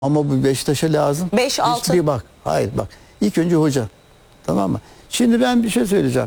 Ama bu Beşiktaş'a lazım. 5-6. Bir bak. Hayır bak. İlk önce hoca. Tamam mı? Şimdi ben bir şey söyleyeceğim.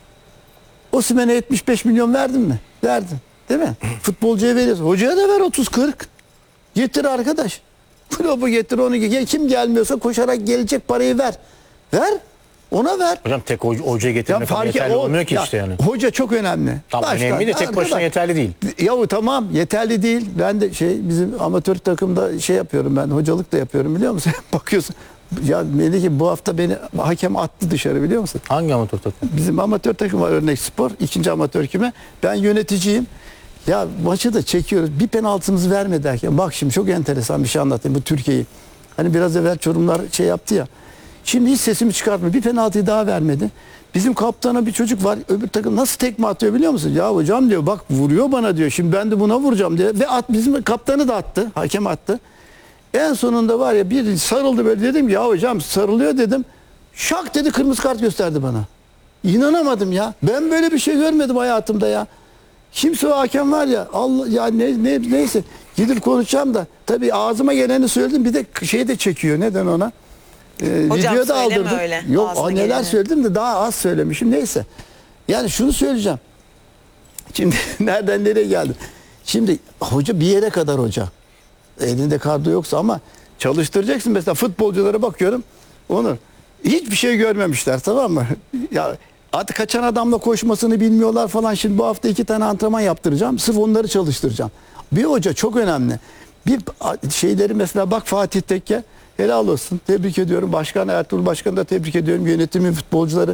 Osimhen'e 75 milyon verdin mi? Verdin. Değil mi? Futbolcuya veriyorsun. Hocaya da ver 30-40. Getir arkadaş. Kulübü getir onu. Kim gelmiyorsa koşarak gelecek parayı ver. Ver. Ona ver. Hocam tek hocayı getirmek yeterli olmuyor ki işte yani. Hoca çok önemli. Tamam, önemli de tek başına yeterli değil. Yahu tamam yeterli değil. Ben de bizim amatör takımda yapıyorum ben. Hocalık da yapıyorum biliyor musun? Bakıyorsun. Ya Melike bu hafta beni hakem attı dışarı biliyor musun? Hangi amatör takım? Bizim amatör takım var Örnek Spor. 2. amatör küme. Ben yöneticiyim. Ya maçı da çekiyoruz. Bir penaltımızı verme derken. Bak şimdi çok enteresan bir şey anlatayım bu Türkiye'yi. Hani biraz evvel Çorumlar yaptı ya. Şimdi hiç sesimi çıkartmıyor. Bir penaltıyı daha vermedi. Bizim kaptana bir çocuk var. Öbür takım nasıl tekme atıyor biliyor musun? Ya hocam diyor bak vuruyor bana diyor. Şimdi ben de buna vuracağım diye. Ve bizim kaptanı da attı. Hakem attı. En sonunda var ya bir sarıldı böyle dedim ya hocam sarılıyor dedim. Şak dedi kırmızı kart gösterdi bana. İnanamadım ya. Ben böyle bir şey görmedim hayatımda ya. Kimse o hakem var ya Allah ya neyse gidip konuşacağım da tabii ağzıma geleni söyledim bir de de çekiyor neden ona? Hocam Videoda söyleme aldırdım. öyle. Yok neler geleni söyledim de daha az söylemişim neyse. Yani şunu söyleyeceğim. Şimdi nereden nereye geldim? Şimdi hoca bir yere kadar hoca. Elinde kadro yoksa ama çalıştıracaksın mesela futbolculara bakıyorum. Onur hiçbir şey görmemişler tamam mı? Ya artık kaçan adamla koşmasını bilmiyorlar falan. Şimdi bu hafta 2 tane antrenman yaptıracağım. Sırf onları çalıştıracağım. Bir hoca çok önemli. Bir şeyleri mesela bak Fatih Tekke helal olsun. Tebrik ediyorum. Başkan Ertuğrul Başkan'ı da tebrik ediyorum. Yönetimi, futbolcuları.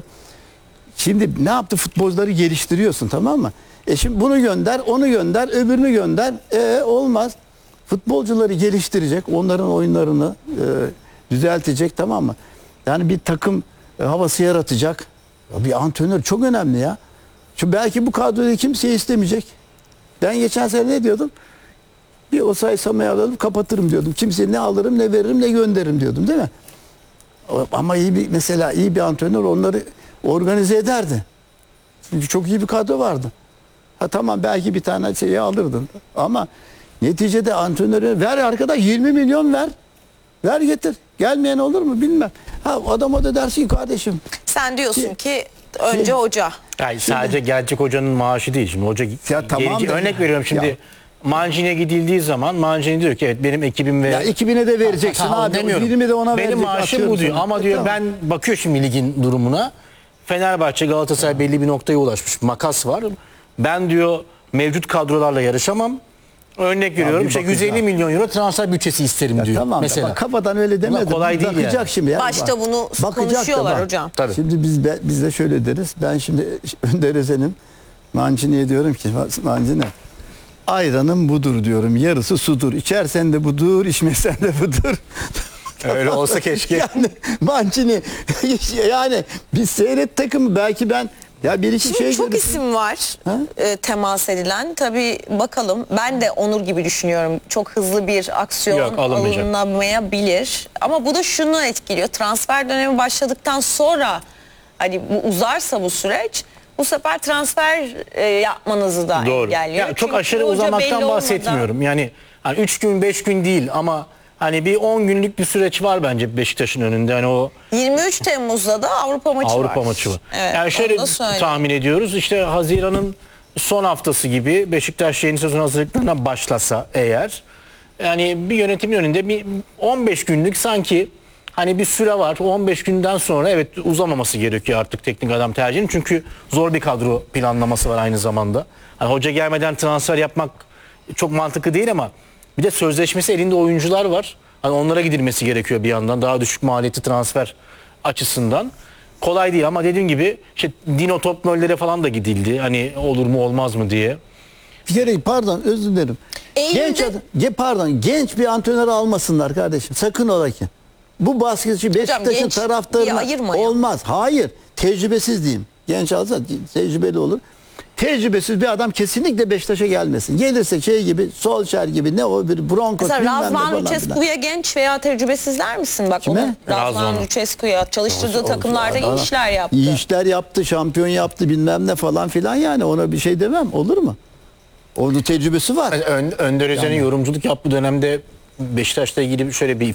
Şimdi ne yaptı? Futbolcuları geliştiriyorsun tamam mı? Şimdi bunu gönder, onu gönder, öbürünü gönder. Olmaz. Futbolcuları geliştirecek, onların oyunlarını düzeltecek tamam mı? Yani bir takım havası yaratacak. Ya bir antrenör çok önemli ya. Çünkü belki bu kadroda kimseyi istemeyecek. Ben geçen sene ne diyordum? Bir Osayi Samuel'i alalım kapatırım diyordum. Kimseye ne alırım ne veririm ne gönderirim diyordum değil mi? Ama mesela iyi bir antrenör onları organize ederdi. Çünkü çok iyi bir kadro vardı. Ha tamam belki bir tane şeyi alırdın. Ama neticede antrenörü ver arkadaş 20 milyon ver. Ver getir. Gelmeyen olur mu bilmem. Ha adama da dersin ki kardeşim. Sen diyorsun ki önce hoca. Yani sadece gelecek hocanın maaşı değil. Şimdi hoca tamam örnek veriyorum şimdi. Ya. Mancini'ye gidildiği zaman Mancini diyor ki evet benim ekibim ve... Ya ekibine de vereceksin abi. Demiyorum. 20 de ona benim maaşım bu diyor. Sana. Ama diyor Tamam. ben bakıyor şimdi ligin durumuna. Fenerbahçe, Galatasaray belli bir noktaya ulaşmış. Makas var. Ben diyor mevcut kadrolarla yarışamam. Örnek veriyorum işte 150 milyon euro transfer bütçesi isterim diyor. Tamam mesela. bak, kafadan öyle demedim. Kolay değil bakacak yani. şimdi. Ya. Başta bunu Bakacak konuşuyorlar da bak. hocam. Tabii. Şimdi biz de şöyle deriz. Ben şimdi Önder Özen'im Mancini'ye diyorum ki Mancini ayranım budur diyorum. Yarısı sudur. İçersen de budur, içmesen de budur. Öyle olsa keşke. Yani Mancini yani biz seyret takımı belki ben ya bir iki Şimdi şey çok görürsün. isim var temas edilen. Tabii bakalım. Ben de Onur gibi düşünüyorum. Çok hızlı bir aksiyon Yok, alınmayacak. alınamayabilir. Ama bu da şunu etkiliyor. Transfer dönemi başladıktan sonra hani bu uzarsa bu süreç bu sefer transfer yapmanızı da Doğru. engelliyor. Ya çok Çünkü aşırı hoca belli uzamaktan olmadan- bahsetmiyorum. Yani hani 3 gün 5 gün değil ama hani bir 10 günlük bir süreç var bence Beşiktaş'ın önünde. Hani o 23 Temmuz'da da Avrupa maçı var. Avrupa maçı var. Evet, yani şöyle onu da söyleyeyim. tahmin ediyoruz. İşte Haziran'ın son haftası gibi Beşiktaş yeni sezon hazırlıklarına başlasa eğer yani bir yönetimin önünde bir 15 günlük sanki hani bir süre var. O 15 günden sonra evet uzamaması gerekiyor artık teknik adam tercihinin. Çünkü zor bir kadro planlaması var aynı zamanda. Hani hoca gelmeden transfer yapmak çok mantıklı değil ama bir de sözleşmesi elinde oyuncular var. Hani onlara gidilmesi gerekiyor bir yandan. Daha düşük maliyetli transfer açısından. Kolay değil ama dediğim gibi işte Dino Topmöller'e falan da gidildi. Hani olur mu olmaz mı diye. Bir kere pardon özür dilerim. Eylül'de- Genç bir antrenör almasınlar kardeşim. Sakın ola ki. Bu basketçi Beşiktaş'ın genç diye taraftarına ayırmayın. olmaz. Hayır. Tecrübesiz diyeyim. Genç alsa tecrübeli olur. Tecrübesiz bir adam kesinlikle Beşiktaş'a gelmesin. Gelirse gibi Solskjaer gibi ne o bir Broncos Mesela bilmem ne Razvan falan filan. Lucescu'ya genç veya tecrübesiz der misin? Bak Kime? onu Razvan Razvan'ı. Lucescu'ya çalıştırdığı takımlarda iyi işler yaptı. İyi işler yaptı, şampiyon yaptı bilmem ne falan filan yani ona bir şey demem olur mu? Onun tecrübesi var. Önder Özen'in yorumculuk yaptığı dönemde Beşiktaş'la ilgili şöyle bir